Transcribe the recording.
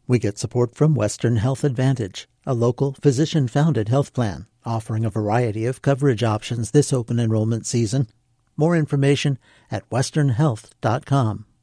We get support from Western Health Advantage, a local physician-founded health plan offering a variety of coverage options this open enrollment season. More information at westernhealth.com.